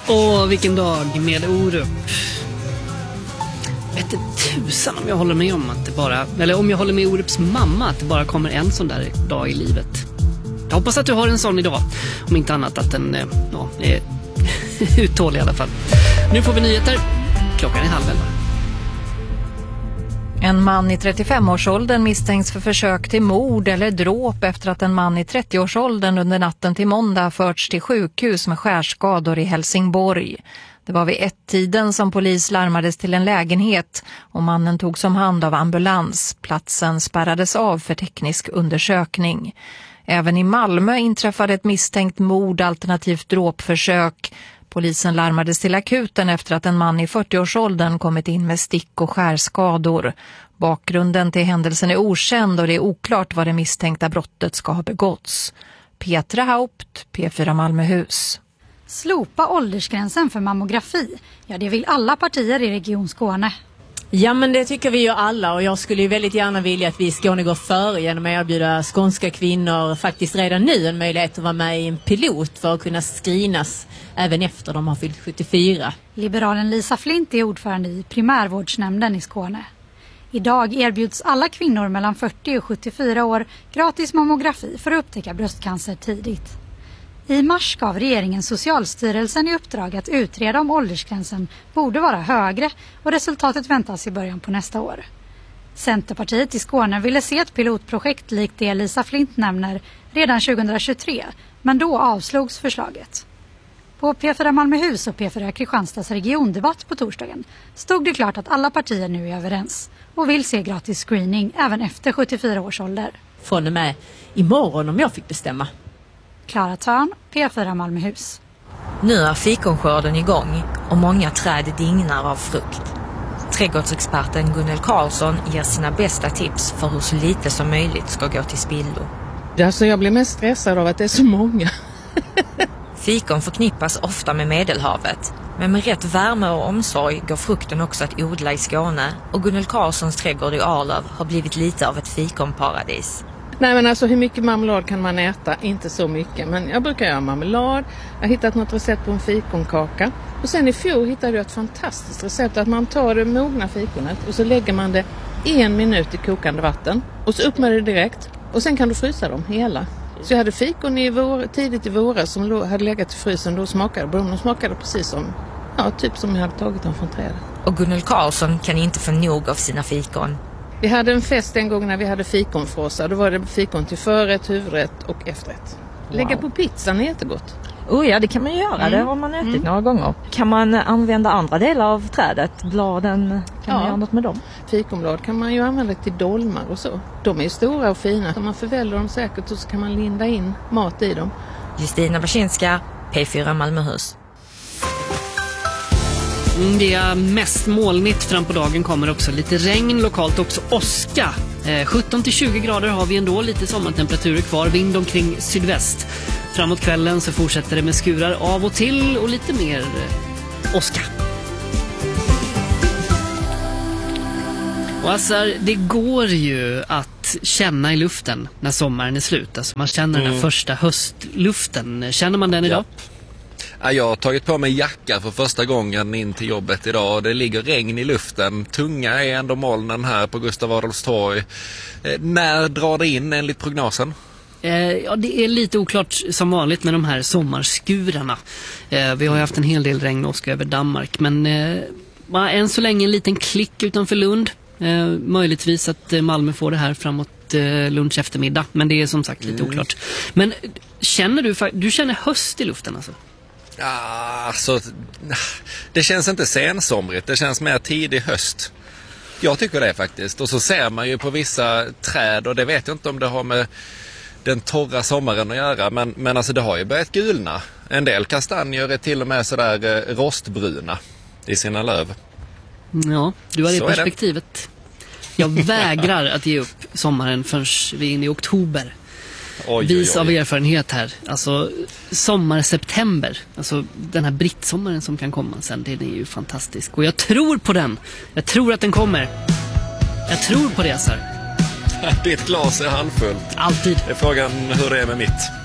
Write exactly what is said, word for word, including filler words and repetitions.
Åh, vilken dag med Orup. Vet inte tusan om jag håller med om att det bara, eller om jag håller med Orups mamma att det bara kommer en sån där dag i livet. Jag hoppas att du har en sån idag. Om inte annat att den ja, är uttålig i alla fall. Nu får vi nyheter. Klockan är halv elva. En man i trettiofemårsåldern misstänks för försök till mord eller dråp efter att en man i trettioårsåldern under natten till måndag förts till sjukhus med skärskador i Helsingborg. Det var vid ett-tiden som polis larmades till en lägenhet och mannen togs om hand av ambulans. Platsen spärrades av för teknisk undersökning. Även i Malmö inträffade ett misstänkt mord alternativt dråpförsök. Polisen larmades till akuten efter att en man i fyrtioårsåldern kommit in med stick- och skärskador. Bakgrunden till händelsen är okänd och det är oklart vad det misstänkta brottet ska ha begåtts. Petra Haupt, P fyra Malmöhus. Slopa åldersgränsen för mammografi. Ja, det vill alla partier i Region Skåne. Ja, men det tycker vi ju alla och jag skulle ju väldigt gärna vilja att vi i Skåne går före genom att erbjuda skånska kvinnor faktiskt redan nu en möjlighet att vara med i en pilot för att kunna screenas även efter de har fyllt sjuttiofyra. Liberalen Lisa Flint är ordförande i primärvårdsnämnden i Skåne. Idag erbjuds alla kvinnor mellan fyrtio och sjuttiofyra år gratis mammografi för att upptäcka bröstcancer tidigt. I mars gav regeringen Socialstyrelsen i uppdrag att utreda om åldersgränsen borde vara högre och resultatet väntas i början på nästa år. Centerpartiet i Skåne ville se ett pilotprojekt likt det Lisa Flint nämner redan tjugohundratjugotre, men då avslogs förslaget. På P fyra Malmöhus och P fyra Kristianstads regiondebatt på torsdagen stod det klart att alla partier nu är överens och vill se gratis screening även efter sjuttiofyra års ålder. Från och med imorgon om jag fick bestämma. Klara Törn, P fyra Malmöhus. Nu är fikonskörden igång och många träd dignar av frukt. Trädgårdsexperten Gunnel Karlsson ger sina bästa tips för hur så lite som möjligt ska gå till spillo. Alltså jag blir mest stressad av att det är så många. Fikon förknippas ofta med Medelhavet, men med rätt värme och omsorg går frukten också att odla i Skåne och Gunnel Karlssons trädgård i Arlöv har blivit lite av ett fikonparadis. Nej, men alltså hur mycket marmelad kan man äta? Inte så mycket, men jag brukar göra marmelad. Jag har hittat något recept på en fikonkaka. Och sen i fjol hittade jag ett fantastiskt recept att man tar det mogna fikonet och så lägger man det en minut i kokande vatten. Och så upp med det direkt. Och sen kan du frysa dem hela. Så jag hade fikon i vår, tidigt i våras som låg, hade legat i frysen. Då smakade de. De smakade precis som, ja, typ som jag hade tagit dem från trädet. Och Gunnel Karlsson kan inte få nog av sina fikon. Vi hade en fest en gång när vi hade fikonfrossa. Då var det fikon till förrätt, huvudrätt och efterrätt. Wow. Lägga på pizzan är jättegott. Oh ja, det kan man göra. Mm. Det har man ätit mm. några gånger. Kan man använda andra delar av trädet? Bladen, kan ja. man göra något med dem? Fikonblad kan man ju använda till dolmar och så. De är stora och fina. Om man förväller dem säkert så kan man linda in mat i dem. Justina Baczynska, P fyra Malmöhus. Det är mest molnigt fram på dagen, kommer också lite regn, lokalt också åska. Eh, sjutton till tjugo grader har vi ändå, lite sommartemperaturer kvar, vind omkring sydväst. Framåt kvällen så fortsätter det med skurar av och till och lite mer eh, åska. Och alltså, det går ju att känna i luften när sommaren är slut. Alltså man känner mm. den första höstluften. Känner man den idag? Ja. Jag har tagit på mig jacka för första gången in till jobbet idag. Det ligger regn i luften. Tunga är ändå molnen här på Gustav Adolfs torg. Eh, när drar det in enligt prognosen? Eh, ja, det är lite oklart som vanligt med de här sommarskurarna. Eh, vi har ju haft en hel del regn och åska över Danmark. Men eh, än så länge en liten klick utanför Lund. Eh, möjligtvis att Malmö får det här framåt eh, lunch eftermiddag. Men det är som sagt lite mm. oklart. Men känner du, du känner höst i luften alltså? Ja, alltså, det känns inte sensomrigt, det känns mer tidig höst. Jag tycker det faktiskt. Och så ser man ju på vissa träd, och det vet jag inte om det har med den torra sommaren att göra, men, men alltså det har ju börjat gulna. En del kastanjer är till och med sådär eh, rostbruna i sina löv. Ja, du har det så perspektivet. Jag vägrar att ge upp sommaren förrän vi är inne i oktober. Oj, Vis oj, oj. av erfarenhet här. Alltså sommar-september. Alltså den här brittsommaren som kan komma sen. Den är ju fantastisk. Och jag tror på den. Jag tror att den kommer. Jag tror på det, Sar. Ditt glas är halvfullt. Alltid. Det är frågan hur det är med mitt.